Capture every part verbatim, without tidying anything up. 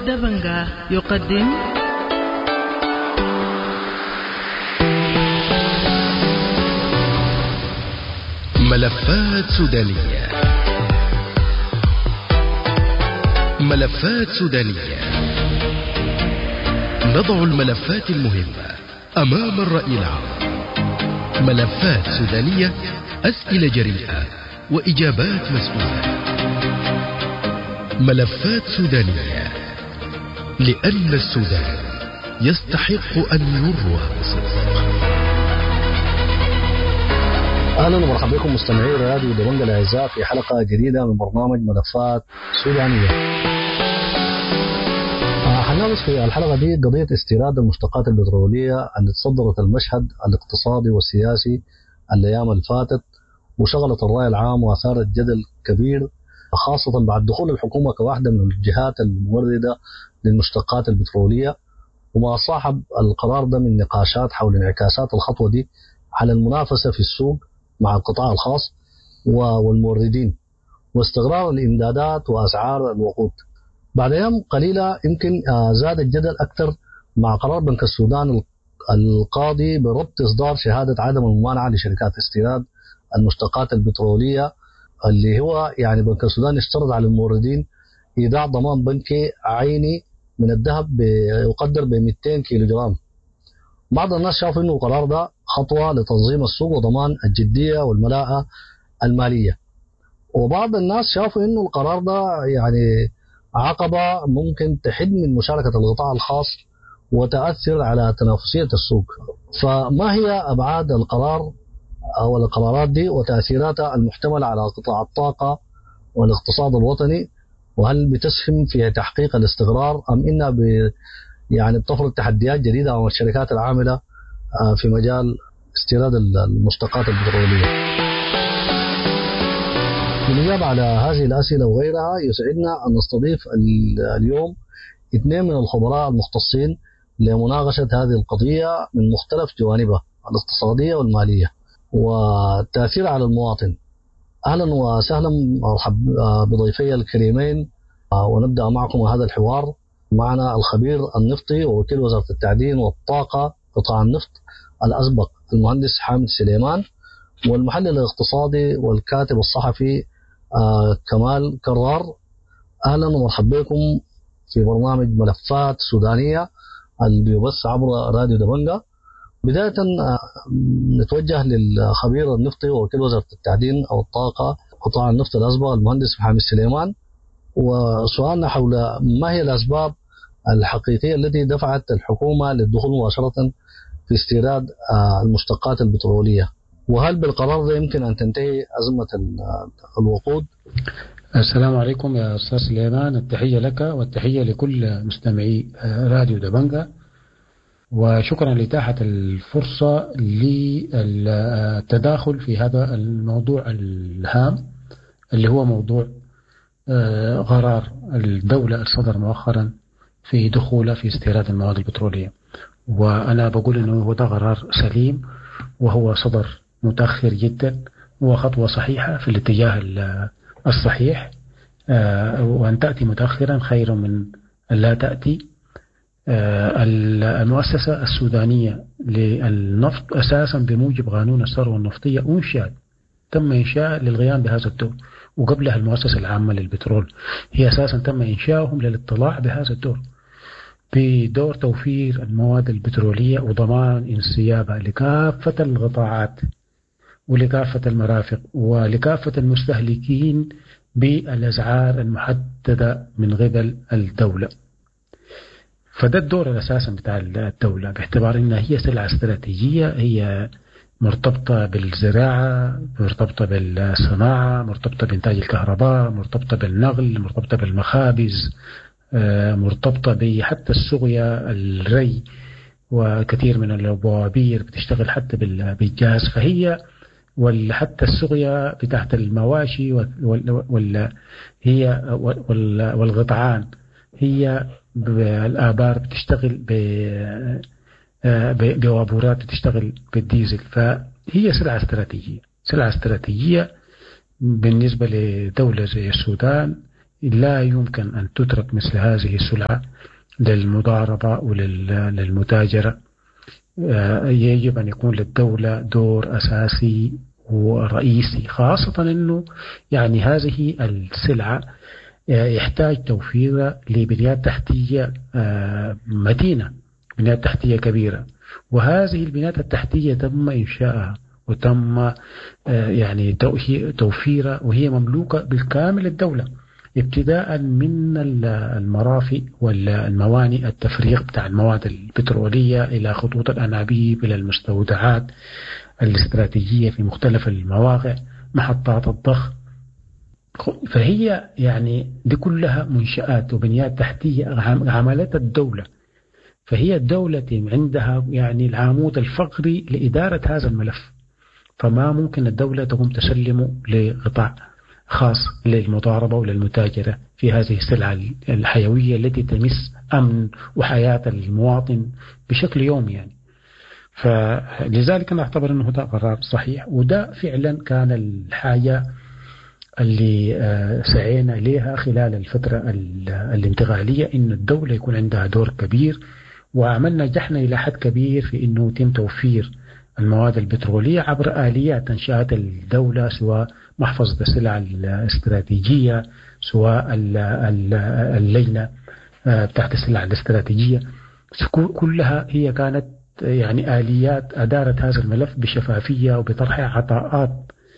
دبنجا يقدم ملفات سودانية. ملفات سودانية، نضع الملفات المهمة أمام الرأي العام. ملفات سودانية، أسئلة جريئة وإجابات مسؤولة. ملفات سودانية، لأن السودان يستحق أن يروى بصدق. أهلا ومرحبا بكم مستمعي راديو دبنجا الأعزاء في حلقة جديدة من برنامج ملفات سودانية. حنناقش في الحلقة دي قضية استيراد المشتقات البترولية اللي تصدرت المشهد الاقتصادي والسياسي الأيام اللي فاتت وشغلت الرأي العام وأثارت جدل كبير، خاصة بعد دخول الحكومة كواحدة من الجهات الموردة للمشتقات البترولية، وما صاحب القرار ده من نقاشات حول انعكاسات الخطوة دي على المنافسة في السوق مع القطاع الخاص والموردين واستقرار الإمدادات وأسعار الوقود. بعد أيام قليلة يمكن زاد الجدل أكثر مع قرار بنك السودان القاضي بربط إصدار شهادة عدم الممانعة لشركات استيراد المشتقات البترولية، اللي هو يعني بنك السودان اشترط على الموردين إيداع ضمان بنكي عيني من الذهب يقدر ب مئتين كيلو جرام. بعض الناس شافوا إنه القرار ده خطوة لتنظيم السوق وضمان الجدية والملاءة المالية، وبعض الناس شافوا إنه القرار ده يعني عقبة ممكن تحد من مشاركة القطاع الخاص وتأثر على تنافسية السوق. فما هي أبعاد القرار أو القرارات دي وتأثيراتها المحتملة على قطاع الطاقة والاقتصاد الوطني، وهل بتسهم في تحقيق الاستقرار أم إنها ب يعني بتفرض تحديات جديدة على الشركات العاملة في مجال استيراد المشتقات البترولية؟ بالإجابة على هذه الأسئلة وغيرها يسعدنا أن نستضيف اليوم اثنين من الخبراء المختصين لمناقشة هذه القضية من مختلف جوانبها الاقتصادية والمالية والتأثير على المواطن. أهلا وسهلا مرحبا بضيفي الكريمين، ونبدأ معكم هذا الحوار. معنا الخبير النفطي ووكيل وزارة التعدين والطاقة قطاع النفط الأسبق المهندس حامد سليمان، والمحلل الاقتصادي والكاتب الصحفي آه كمال كرار. أهلا ومرحبا بكم في برنامج ملفات سودانية اللي بيبث عبر راديو دبنجا. بداية آه نتوجه للخبير النفطي ووكيل وزارة التعدين أو الطاقة قطاع النفط الأسبق المهندس حامد سليمان، وسؤالنا حول ما هي الأسباب الحقيقية التي دفعت الحكومة للدخول مباشرة في استيراد المشتقات البترولية، وهل بالقرار ده يمكن أن تنتهي أزمة الوقود؟ السلام عليكم يا أستاذ سليمان، التحية لك والتحية لكل مستمعي راديو دبنجا، وشكرا لإتاحة الفرصة للتداخل في هذا الموضوع الهام اللي هو موضوع قرار الدولة الصدر مؤخرا في دخولها في استيراد المواد البترولية. وأنا بقول أنه هو ده قرار سليم، وهو صدر متأخر جدا وخطوة صحيحة في الاتجاه الصحيح، وأن تأتي متأخرا خير من لا تأتي. المؤسسة السودانية للنفط أساسا بموجب قانون الثروة النفطية أنشأت تم إنشاء للقيام بهذا الدور، وقبلها المؤسسة العامة للبترول هي أساسا تم إنشاؤهم للاطلاع بهذا الدور، بدور توفير المواد البترولية وضمان انسيابها لكافة القطاعات ولكافة المرافق ولكافة المستهلكين بالأسعار المحددة من قبل الدولة. فده الدور الأساسي بتاع الدولة، باعتبار أنها هي سلعة استراتيجية، هي مرتبطة بالزراعة، مرتبطة بالصناعة، مرتبطة بإنتاج الكهرباء، مرتبطة بالنقل، مرتبطة بالمخابز، مرتبطة بحتى السقيا الري، وكثير من البوابير بتشتغل حتى بالجاز. فهي وحتى السقيا بتاعت المواشي وال هي والغطعان، هي الآبار بتشتغل بوابورات بتشتغل بالديزل. فهي سلعة استراتيجية، سلعة استراتيجية بالنسبة لدولة زي السودان لا يمكن أن تترك مثل هذه السلعة للمضاربة وللمتاجرة. يجب أن يكون للدولة دور أساسي ورئيسي، خاصة أنه يعني هذه السلعة يحتاج توفير لبنيات تحتية متينة، بنيات تحتية كبيرة، وهذه البنيات التحتية تم إنشائها وتم يعني توفيرها وهي مملوكة بالكامل للدولة، ابتداء من المرافق والموانئ التفريغ بتاع المواد البترولية إلى خطوط الأنابيب إلى المستودعات الاستراتيجية في مختلف المواقع، محطات الضخ. فهي يعني دي كلها منشآت وبنيات تحتية عملت الدولة، فهي الدولة عندها يعني العمود الفقري لإدارة هذا الملف، فما ممكن الدولة تقوم تسلمه لقطاع خاص للمضاربة وللمتاجرة في هذه السلعة الحيوية التي تمس أمن وحياة المواطن بشكل يومي يعني. فلذلك أنا أعتبر أنه ده قرار صحيح، وده فعلا كان الحاجة اللي سعينا لها خلال الفترة الانتقالية، إن الدولة يكون عندها دور كبير، وعملنا نجحنا إلى حد كبير في أنه يتم توفير المواد البترولية عبر آليات أنشأت الدولة، سواء محفظة السلع الاستراتيجية، سواء اللجنة تحت السلع الاستراتيجية، كلها هي كانت يعني آليات أدارت هذا الملف بشفافية وبطرح عطاءات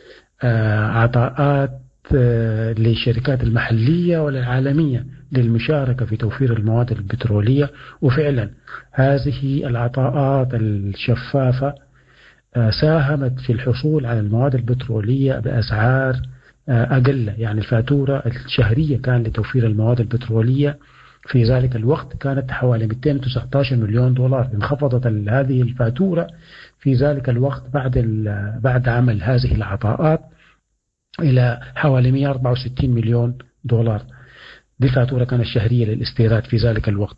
عطاءات للشركات المحلية والعالمية للمشاركة في توفير المواد البترولية. وفعلا هذه العطاءات الشفافة ساهمت في الحصول على المواد البترولية بأسعار أقل، يعني الفاتورة الشهرية كان لتوفير المواد البترولية في ذلك الوقت كانت حوالي مئتين وتسعة عشر مليون دولار، انخفضت هذه الفاتورة في ذلك الوقت بعد بعد عمل هذه العطاءات إلى حوالي مئة وأربعة وستين مليون دولار. دي الفاتورة كانت الشهرية للاستيراد في ذلك الوقت.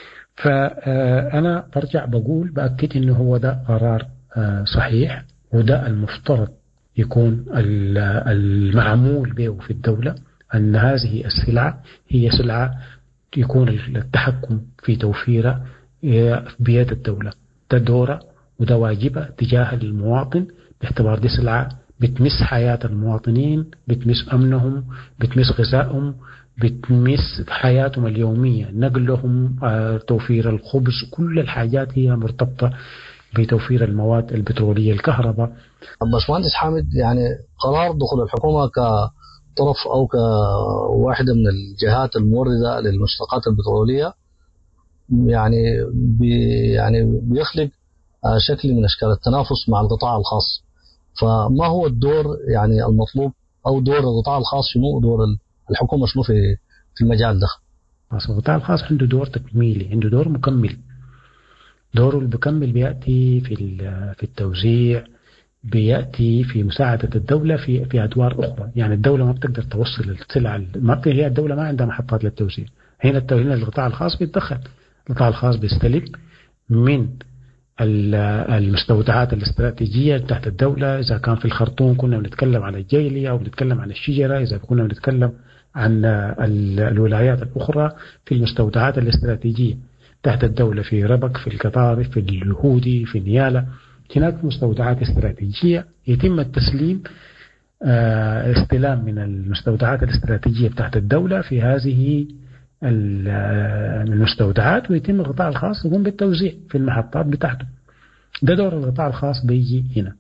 فأنا برجع بقول بأكد إنه هو ده قرار صحيح، وده المفترض يكون المعمول به في الدولة، أن هذه السلعة هي سلعة يكون التحكم في توفيرها بيد الدولة، ده دوره وده واجبه تجاه المواطن، باعتبار دي سلعة بتمس حياة المواطنين، بتمس أمنهم، بتمس غذائهم، بتمس حياتهم اليومية، نقلهم، توفير الخبز، كل الحاجات هي مرتبطة بتوفير المواد البترولية، الكهرباء. باشمهندس حامد، يعني قرار دخول الحكومة كطرف أو كواحدة من الجهات الموردة للمشتقات البترولية يعني بي يعني بيخلق شكل من أشكال التنافس مع القطاع الخاص. فما هو الدور يعني المطلوب، أو دور القطاع الخاص شنو، دور الحكومة شنو في في المجال ده؟ القطاع الخاص عنده دور تكميلي، عنده دور مكمل. دوره المكمل بيأتي في في التوزيع، بيأتي في مساعدة الدولة في في أدوار أخرى. يعني الدولة ما بتقدر توصل السلع، ما هي الدولة ما عندها محطات للتوزيع، هنا هنا القطاع الخاص بيتدخل. القطاع الخاص بيستلم من المستودعات الاستراتيجية تحت الدولة. إذا كان في الخرطوم كنا بنتكلم عن الجيلية أو بنتكلم عن الشجرة، إذا كنا بنتكلم عن الولايات الأخرى في المستودعات الاستراتيجية تحت الدولة، في ربك، في القطارف، في الهودي، في نيالة، هناك مستودعات استراتيجية يتم التسليم استلام من المستودعات الاستراتيجية تحت الدولة في هذه المستودعات، ويتم القطاع الخاص يقوم بالتوزيع في المحطات بتاعته. ده دور القطاع الخاص بيجي هنا،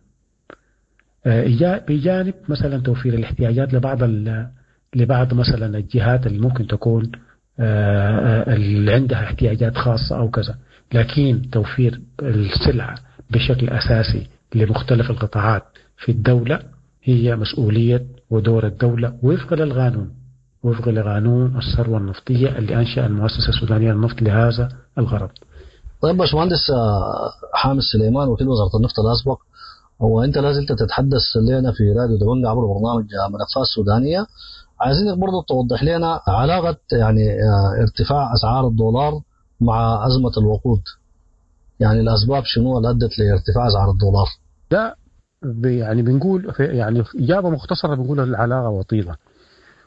بجانب مثلا توفير الاحتياجات لبعض لبعض مثلا الجهات اللي ممكن تكون اللي عندها احتياجات خاصة أو كذا. لكن توفير السلعة بشكل أساسي لمختلف القطاعات في الدولة هي مسؤولية ودور الدولة وفق للقانون، وفق لقانون الثروة النفطية اللي أنشأ المؤسسة السودانية للنفط لهذا الغرض. طيب باشمهندس حامد سليمان، وكيل وزارة النفط الأسبق، هو أنت لازلت تتحدث لنا في راديو دبنجة عبر برنامج ملفات سودانية. عايزينك برضو توضح لنا علاقة يعني ارتفاع أسعار الدولار مع أزمة الوقود، يعني الأسباب شنو اللي أدت لارتفاع أسعار الدولار؟ ده يعني بنقول يعني إجابة مختصرة، بنقول العلاقة وطيدة.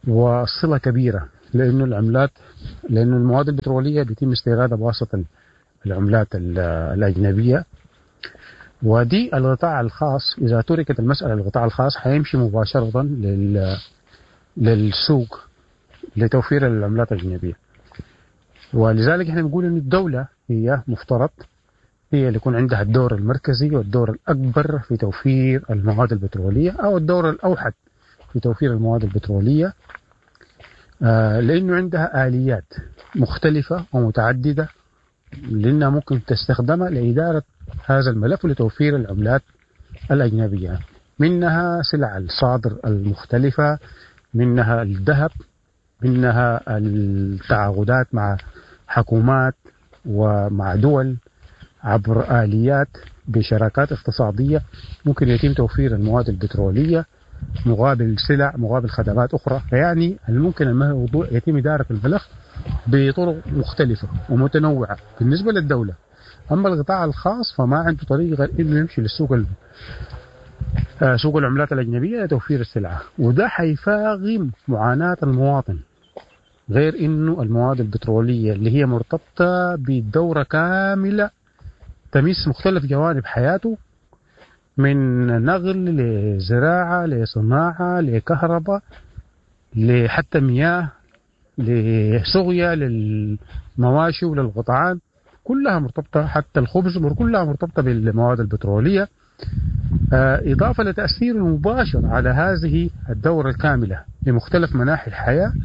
والصلة كبيرة، لأنه العملات لأنه المواد البترولية بيتم استيرادها بواسطة العملات الأجنبية، ودي القطاع الخاص إذا تركت المسألة للقطاع الخاص حيمشي مباشرة لل للسوق لتوفير العملات الأجنبية. ولذلك احنا نقول أن الدولة هي مفترض هي اللي يكون عندها الدور المركزي والدور الأكبر في توفير المواد البترولية، أو الدور الأوحد في توفير المواد البترولية، آه لأنه عندها آليات مختلفة ومتعددة لأنها ممكن تستخدمها لإدارة هذا الملف ولتوفير العملات الأجنبية، منها سلع الصادر المختلفة، منها الذهب، منها التعاقدات مع حكومات ومع دول عبر آليات بشراكات اقتصادية ممكن يتم توفير المواد البترولية مقابل سلع مقابل خدمات أخرى. فيعني الممكن الموضوع يتم إدارة الملف بطرق مختلفة ومتنوعة بالنسبة للدولة. أما القطاع الخاص فما عنده طريقة غير إنه يمشي للسوق سوق العملات الأجنبية لتوفير السلعة، وده حيفاغم معاناة المواطن، غير إنه المواد البترولية اللي هي مرتبطة بدورة كاملة تميس مختلف جوانب حياته، من نقل لزراعة لصناعة لكهرباء لحتى مياه لسقيا للمواشي وللقطعان، كلها مرتبطة، حتى الخبز كلها مرتبطة بالمواد البترولية، إضافة لتأثير مباشر على هذه الدورة الكاملة لمختلف مناحي الحياة،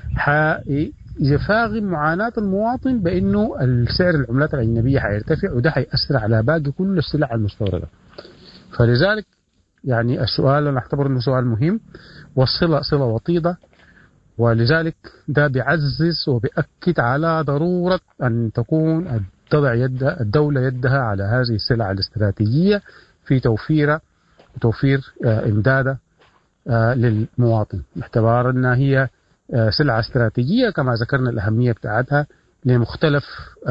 يفاغم معاناة المواطن بأنه السعر العملات الأجنبية حيرتفع، وده حيأثر على باقي كل السلع المستوردة. فلذلك يعني السؤال أنا أعتبر أنه سؤال مهم، والصلة صلة وطيدة، ولذلك ده بيعزز وبيأكد على ضرورة أن تكون تضع يد الدولة يدها على هذه السلع الاستراتيجية في توفير توفير إمدادها للمواطن، باعتبار أنها هي سلعة استراتيجية كما ذكرنا الأهمية بتاعتها لمختلف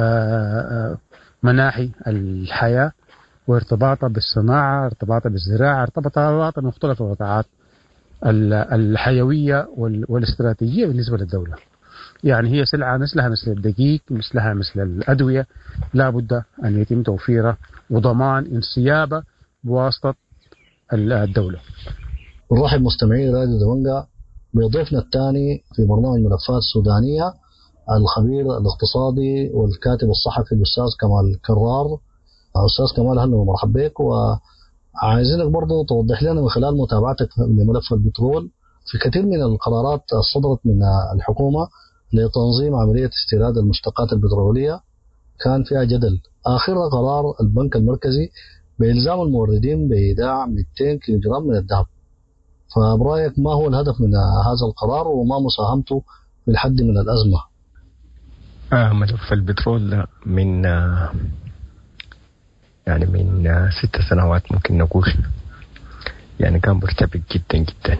مناحي الحياة وارتباطها بالصناعة، ارتباطها بالزراعة، ارتباطها بمختلف القطاعات الحيوية والاستراتيجية بالنسبة للدولة. يعني هي سلعة مثلها مثل الدقيق، مثلها مثل الأدوية، لا بد أن يتم توفيرها وضمان انسيابها بواسطة الدولة. نرحب مستمعي راديو دمنقة بضيفنا الثاني في برنامج ملفات السودانية، الخبير الاقتصادي والكاتب الصحفي الأستاذ كمال كرار. أستاذ كمال أهلا ومرحبا بك، وعايزينك برضو توضح لنا من خلال متابعتك لملف البترول في كثير من القرارات صدرت من الحكومة لتنظيم عملية استيراد المشتقات البترولية كان فيها جدل، آخرها قرار البنك المركزي بإلزام الموردين بإيداع مئتين كيلو جرام من الذهب. فبرأيك ما هو الهدف من هذا القرار وما مساهمته في الحد من الأزمة؟ آه ملف البترول من آه يعني من آه ست سنوات ممكن نقول يعني كان مرتبك جدا جدا،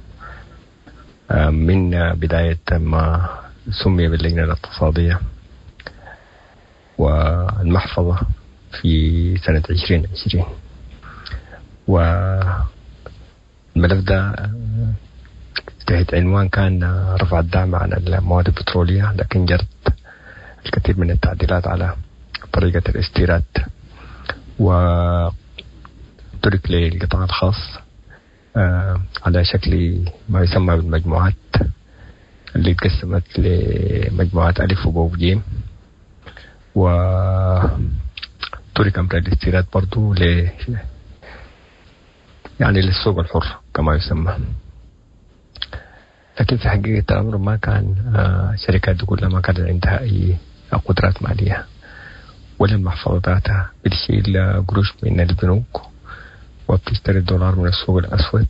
آه من آه بداية ما سمي باللجنة الاقتصادية والمحفظة في سنة عشرين عشرين، والملف ده تحت عنوان كان رفع الدعم عن المواد البترولية، لكن جرت الكثير من التعديلات على طريقة الاستيراد وترك للقطاع الخاص على شكل ما يسمى بالمجموعات اللي اتقسمت لمجموعات ألف وباء وجيم، وترك أمر الاستيراد برضو ل يعني للسوق الحر كما يسمى. لكن في حقيقة الأمر ما كان شركات دول ما كان عندها أي قدرات مالية ولا المحفظة ذاتها، بتشيل قروش من البنوك وبتشتري الدولار من السوق الأسود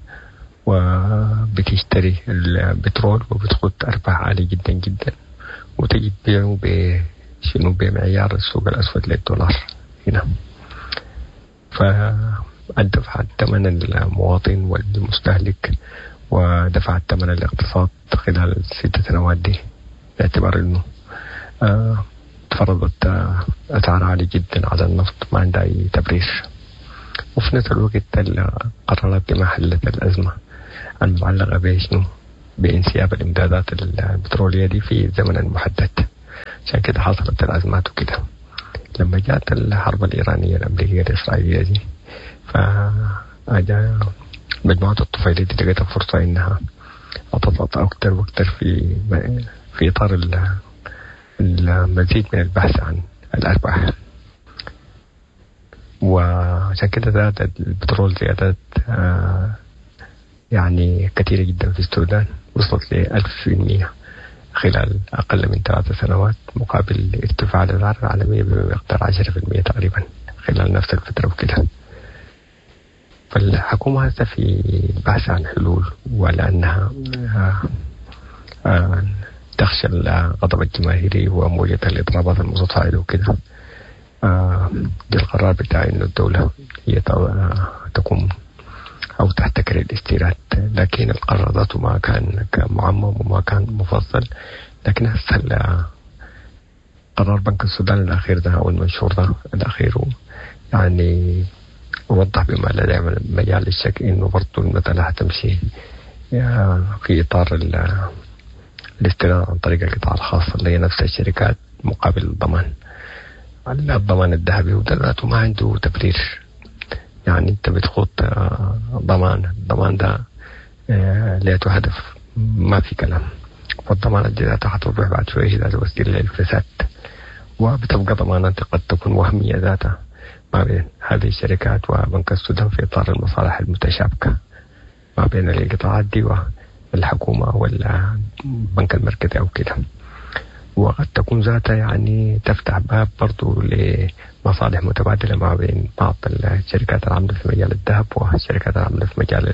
وبتشتري البترول وبتخد أرباح عالية جدا جدا، وتجي تبيعه بشنو بمعيار السوق الأسود للدولار هنا. فدفع الثمن المواطن والمستهلك ودفع الثمن الاقتصاد خلال الست سنوات دي، باعتبار انه آه تفرضت آه اسعار عالية جدا على النفط ما عندها اي تبرير، وفي نفس الوقت القرارات دي ما حلت الازمة المعلقة بشنو بانسياب الإمدادات البترولية دي في الزمن المحدد. عشان كده حصلت الأزمات وكده. لما جاءت الحرب الإيرانية الأمريكية الإسرائيلية دي فأجا مجموعة الطفيلية دي لقيتها فرصة إنها أتطلع أكتر وأكتر في في إطار المزيد من البحث عن الأرباح. وعشان كده زاد البترول زيادات آه يعني كثيرة جدا في السودان، وصلت لألف في المية خلال أقل من ثلاث سنوات، مقابل ارتفاع الأسعار العالمية بمقدار عشرة في المية تقريبا خلال نفس الفترة وكده. فالحكومة هسه في البحث عن حلول، ولأنها آه آه تخشى الغضب الجماهيري وموجة الإضرابات المتصاعدة وكده. آه القرار بتاع إنه الدولة هي تقوم أو تحتكر الاستيراد، لكن القرار ذاته ما كان معمم وما كان مفصل. لكن هسه قرار بنك السودان الأخير ده أو المنشور ده الأخير يعني وضح بما لا يعمل مجال للشك إنه برضو المسألة هتمشي في إطار الاستيراد عن طريق القطاع الخاص اللي هي نفس الشركات مقابل الضمان. الضمان الذهبي وده ذاته ما عنده تبرير. يعني انت بتخوض ضمان، الضمان ده ليته هدف ما في كلام، والضمانات دي ذاتها حتوضح بعد شوية ذات وسيلة للفساد، وبتبقى ضمانات قد تكون وهمية ذاتها ما بين هذه الشركات وبنك السودان في إطار المصالح المتشابكة ما بين القطاعات دي والحكومة والبنك المركزي أو كده. وقد تكون ذاتها يعني تفتح باب برضو لمصالح متبادلة ما بين بعض الشركات العاملة في مجال الذهب والشركات العاملة في مجال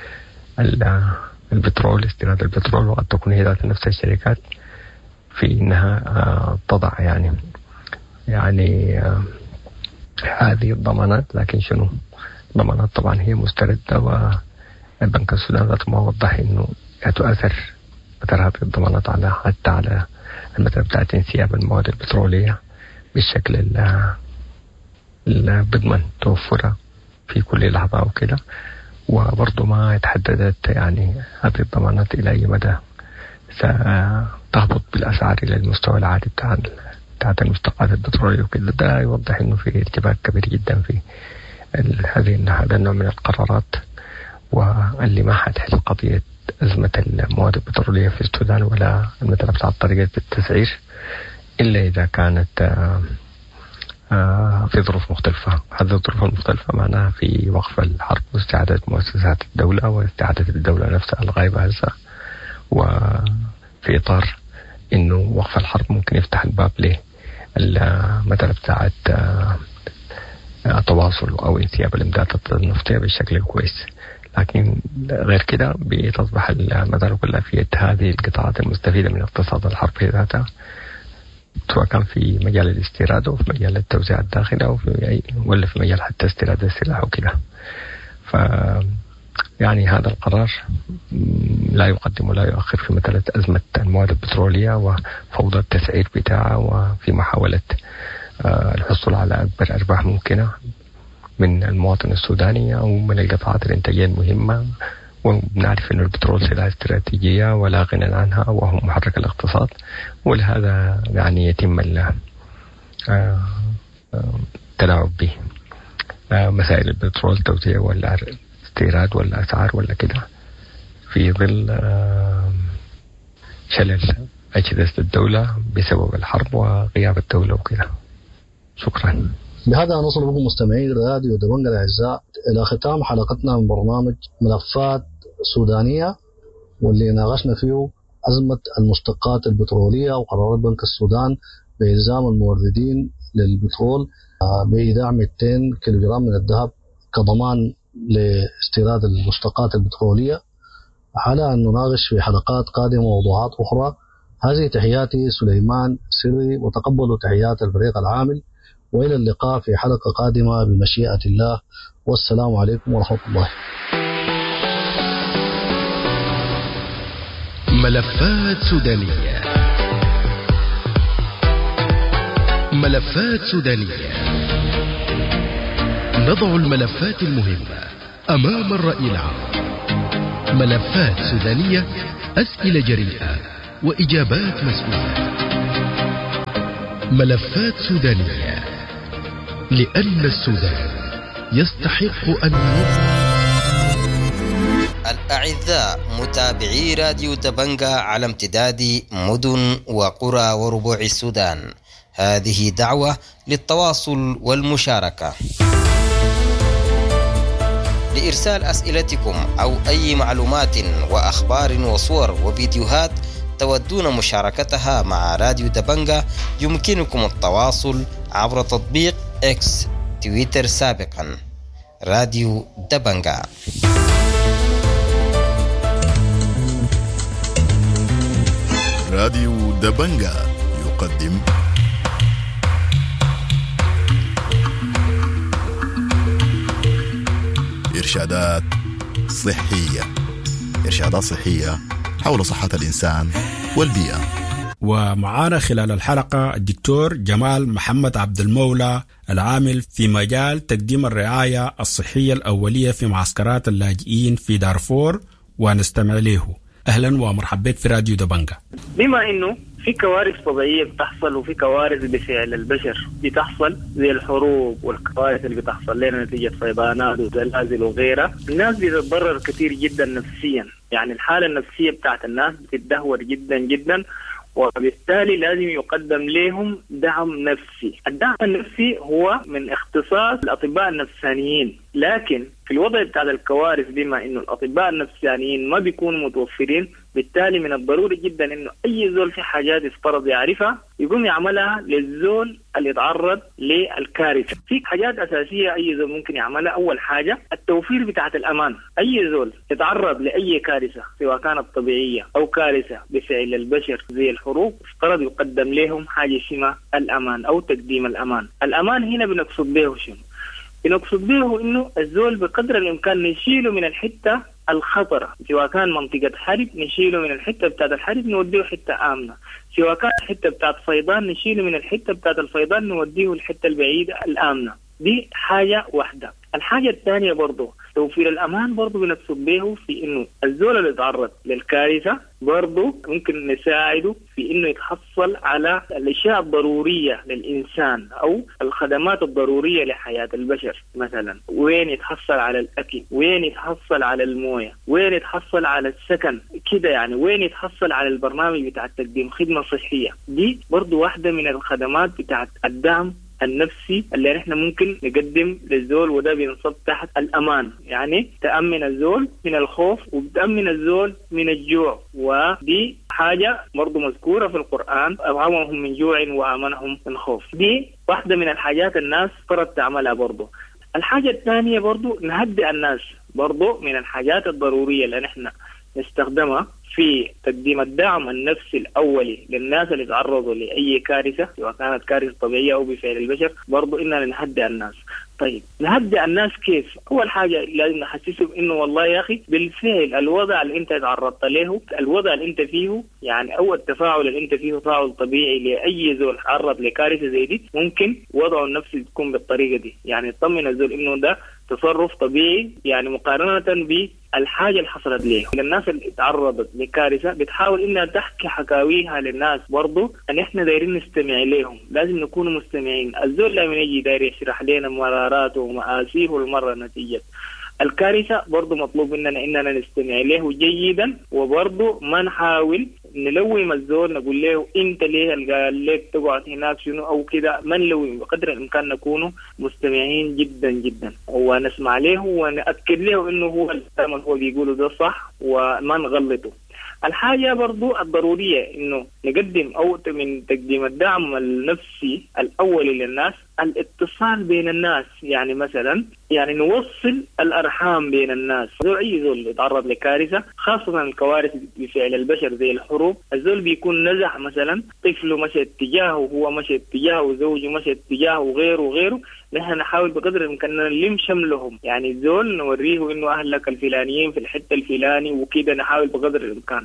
البترول، استيراد البترول. وقد تكون هي ذات نفس الشركات في إنها تضع يعني يعني هذه الضمانات. لكن شنو ضمانات طبعا هي مستردة، والبنك السودان ذاته ما وضح إنه تؤثر مثل هذه الضمانات على حتى على المثل بتاعت انسياب المواد البترولية بالشكل اللي بضمن توفرها في كل لحظة وكده. وبرضه ما تحددت يعني هذه الضمانات إلى أي مدى ستهبط بالأسعار إلى المستوى العادي بتاع بتاعت المشتقات البترولية وكده. ده يوضح إنه في ارتباك كبير جدا في هذه هذا النوع من القرارات، واللي ما حتحل قضية أزمة المواد البترولية في السودان ولا المثل بتاع طريقة التسعير إلا إذا كانت في ظروف مختلفة. هذه الظروف المختلفة معناها في وقف الحرب واستعادة مؤسسات الدولة واستعادة الدولة نفسها الغايبة هسه، وفي إطار إنه وقف الحرب ممكن يفتح الباب له المثل بتاعت التواصل أو انسياب الإمدادات النفطية بالشكل كويس. لكن غير كده بتصبح المدار كلها في هذه القطاعات المستفيدة من اقتصاد الحرب ذاتها، سواء كان في مجال الاستيراد أو في مجال التوزيع الداخلي أو في أي ولا في مجال حتى استيراد السلاح وكده. ف يعني هذا القرار لا يقدم ولا يؤخر في مسألة أزمة المواد البترولية وفوضى التسعير بتاعها، وفي محاولة الحصول على أكبر أرباح ممكنة من المواطن السوداني أو من القطاعات الإنتاجية المهمة. ونعرف أن البترول سلعة استراتيجية ولا غنى عنها وهو محرك الاقتصاد، ولهذا يعني يتم التلاعب به. مسائل البترول توزيع ولا استيراد ولا أسعار ولا كده في ظل شلل أجهزة الدولة بسبب الحرب وغياب الدولة وكده. شكرا. بهذا نصل بكم مستمعي راديو دبنجة الأعزاء إلى ختام حلقتنا من برنامج ملفات سودانية، واللي ناقشنا فيه أزمة المشتقات البترولية وقرارات بنك السودان بإلزام الموردين للبترول بإيداع مئتين كيلوغرام من الذهب كضمان لاستيراد المشتقات البترولية، على أن نناقش في حلقات قادمة موضوعات أخرى. هذه تحياتي سليمان سري، وتقبلوا تحيات الفريق العامل، وإلى اللقاء في حلقة قادمة بمشيئة الله، والسلام عليكم ورحمة الله. ملفات سودانية. ملفات سودانية، نضع الملفات المهمة أمام الرأي العام. ملفات سودانية، أسئلة جريئة وإجابات مسؤولة. ملفات سودانية، لأن السودان يستحق أن يبقى. الأعزاء متابعي راديو دبنجا على امتداد مدن وقرى وربوع السودان، هذه دعوة للتواصل والمشاركة. لإرسال أسئلتكم أو أي معلومات وأخبار وصور وفيديوهات تودون مشاركتها مع راديو دبنجا، يمكنكم التواصل عبر تطبيق إكس تويتر سابقا راديو دبنجا. راديو دبنجا يقدم إرشادات صحية، إرشادات صحية حول صحة الإنسان والبيئة. ومعانا خلال الحلقة الدكتور جمال محمد عبد المولى، العامل في مجال تقديم الرعاية الصحية الأولية في معسكرات اللاجئين في دارفور، ونستمع له. أهلا ومرحبا بك في راديو دبنجا. بما إنه في كوارث طبيعية بتحصل وفي كوارث بفعل البشر بتحصل زي الحروب والكوارث اللي بتحصل لنا نتيجة فيضانات وزلازل وغيرها، الناس بتتضرر كثير جدا نفسيا، يعني الحالة النفسية بتاعت الناس بتتدهور جدا جدا، وبالتالي لازم يقدم لهم دعم نفسي. الدعم النفسي هو من اختصاص الأطباء النفسانيين، لكن في الوضع بتاع الكوارث بما إنه الأطباء النفسانيين ما بيكونوا متوفرين، بالتالي من الضروري جدا إنه أي زول في حاجات يفترض يعرفها يقوم يعملها للزول اللي يتعرض للكارثة. في حاجات أساسية أي زول ممكن يعملها. أول حاجة التوفير بتاعة الأمان. أي زول يتعرض لأي كارثة سواء كانت طبيعية أو كارثة بفعل البشر زي الحروب، افترض يقدم لهم حاجة اسمها الأمان أو تقديم الأمان. الأمان هنا بنقصد به شنو؟ بنقصد به إنه الزول بقدر الإمكان نشيله من الحتة الخطرة، سواء كان منطقة حرب نشيله من الحتة بتاعت الحرب نوديه حتة آمنة، سواء كان الحتة بتاعت فيضان نشيله من الحتة بتاعت الفيضان نوديه الحتة البعيدة الآمنة. دي حاجة واحدة. الحاجة الثانية برضو توفير الأمان، برضو بنقصد به في إنه الزول اللي يتعرض للكارثة برضو ممكن نساعده في إنه يتحصل على الأشياء الضرورية للإنسان أو الخدمات الضرورية لحياة البشر. مثلا وين يتحصل على الأكل، وين يتحصل على الموية، وين يتحصل على السكن كده، يعني وين يتحصل على البرنامج بتاع تقديم خدمة صحية. دي برضو واحدة من الخدمات بتاعت الدعم النفسي اللي نحن ممكن نقدم للزول، وده بينصب تحت الأمان، يعني تأمن الزول من الخوف وبتأمن الزول من الجوع. ودي حاجة برضو مذكورة في القرآن، أطعمهم من جوع وآمنهم من خوف. دي واحدة من الحاجات الناس فرض تعملها. برضو الحاجة الثانية برضو نهدئ الناس، برضو من الحاجات الضرورية اللي نحن نستخدمها في تقديم الدعم النفسي الأولي للناس اللي تعرضوا لأي كارثة سواء كانت كارثة طبيعية أو بفعل البشر، برضو إننا نهدئ الناس. طيب نهدئ الناس كيف؟ أول حاجة لازم نحسسهم إنه والله يا أخي بالفعل الوضع اللي أنت تعرضت له، الوضع اللي أنت فيه، يعني أول تفاعل اللي أنت فيه تفاعل طبيعي لأي زول تعرض لكارثة زي دي، ممكن وضعه النفسي تكون بالطريقة دي، يعني تطمن الزول إنه ده تصرف طبيعي، يعني مقارنة بالحاجة اللي حصلت له. الناس اللي تعرضت لكارثة بتحاول إنها تحكي حكاويها للناس، برضو أن إحنا دايرين نستمع لهم، لازم نكون مستمعين. الزول لما يجي داير يشرح لنا مراراته ومآسيه المرة نتيجة الكارثة، برضو مطلوب مننا إننا نستمع له جيدا، وبرضو ما نحاول نلوي الزول نقول له انت ليه قال لك تقعد هناك شنو او كده. ما نلوي، بقدر الامكان نكونوا مستمعين جدا جدا ونسمع له ونأكد له انه هو الكلام اللي هو بيقوله ده صح وما نغلطه. الحاجة برضو الضرورية انه نقدم او من تقديم الدعم النفسي الاولي للناس الاتصال بين الناس، يعني مثلا يعني نوصل الارحام بين الناس. زول اي زول يتعرض لكارثة، خاصة الكوارث بفعل البشر زي الحروب، الزول بيكون نزح مثلا طفله مشى اتجاهه، هو مشى اتجاهه، زوجه مشى اتجاهه، وغيره وغيره. نحن نحاول بقدر الامكان نلم شملهم، يعني الزول نوريه انه اهلك الفلانيين في الحته الفلاني وكده، نحاول بقدر الامكان.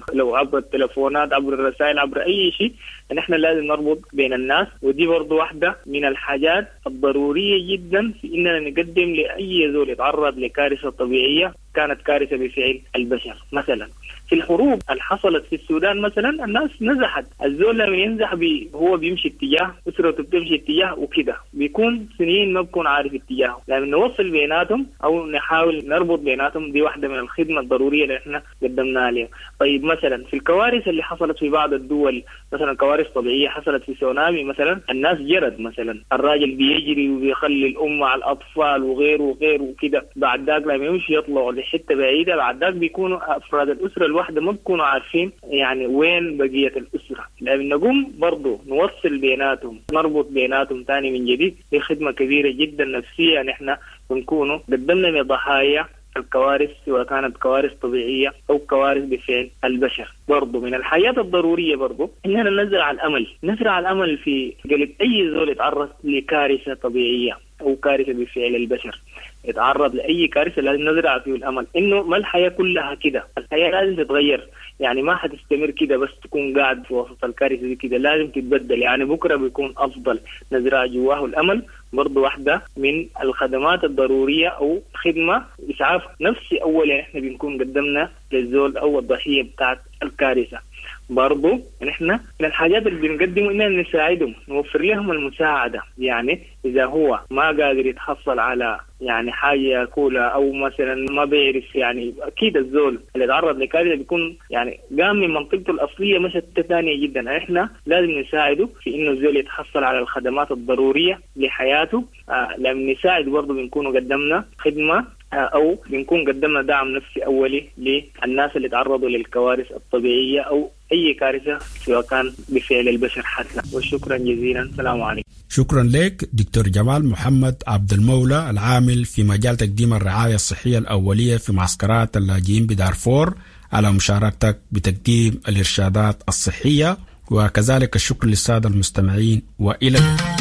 لو عبر التلفونات، عبر الرسائل، عبر أي شيء، نحن لازم نربط بين الناس. ودي برضو واحدة من الحاجات الضرورية جدا في إننا نقدم لأي زول يتعرض لكارثة طبيعية كانت كارثة بفعل البشر. مثلا في الحروب اللي حصلت في السودان مثلا الناس نزحت، الزول لما ينزح بي هو بيمشي اتجاه، أسرته بتمشي اتجاه وكده، بيكون سنين ما بكون عارف اتجاهه. لازم نوصل بيناتهم أو نحاول نربط بيناتهم، دي واحدة من الخدمة الضرورية اللي احنا قدمناها لهم. طيب مثلا في الكوارث اللي حصلت في بعض الدول، مثلا كوارث طبيعية حصلت في سونامي مثلا، الناس جرد مثلا، الراجل بيجري وبيخلي الأم على الأطفال وغيره وغيره وكده، بعد ذاك لما يمشي يطلعوا لحتة بعيدة، بعد ذاك بيكونوا أفراد الأسرة الواحدة ما بيكونوا عارفين يعني وين بقية الأسرة. لازم نقوم برضو نوصل بيناتهم، نربط بيناتهم تاني من جديد. دي خدمة كبيرة جدا نفسية نحن بنكونوا قدمنا لضحايا الكوارث، سواء كانت كوارث طبيعية أو كوارث بفعل البشر. برضو من الحياة الضرورية برضو إننا نزرع الأمل، نزرع الأمل في قلب أي زول يتعرض لكارثة طبيعية أو كارثة بفعل البشر، يتعرض لأي كارثة لازم نزرع فيه الأمل إنه ما الحياة كلها كده، الحياة لازم تتغير، يعني ما حتستمر كده بس تكون قاعد في وسط الكارثة دي كده، لازم تتبدل، يعني بكرة بيكون أفضل. نزرع جواه الأمل برضو واحدة من الخدمات الضرورية أو خدمة إسعاف نفسي أولا إحنا بنكون قدمنا للزول أو الضحية بتاعت الكارثة. برضو نحن من الحاجات اللي بنقدمه إننا نساعدهم، نوفر لهم المساعدة، يعني إذا هو ما قادر يتحصل على يعني حاجة يأكلها أو مثلا ما بيعرف، يعني أكيد الزول اللي تعرض لكارثة بيكون يعني قام من منطقته الأصلية مشت ثانية جدا، إحنا لازم نساعده في إنه الزول يتحصل على الخدمات الضرورية لحياته. آه لما نساعد برضو بنكونوا قدمنا خدمة أو بنكون قدمنا دعم نفسي أولي للناس اللي تعرضوا للكوارث الطبيعية أو أي كارثة سواء كان بفعل البشر حتى. وشكرا جزيلا، السلام عليكم. شكرا لك دكتور جمال محمد عبد المولى، العامل في مجال تقديم الرعاية الصحية الأولية في معسكرات اللاجئين بدارفور، على مشاركتك بتقديم الإرشادات الصحية. وكذلك الشكر للسادة المستمعين، وإلى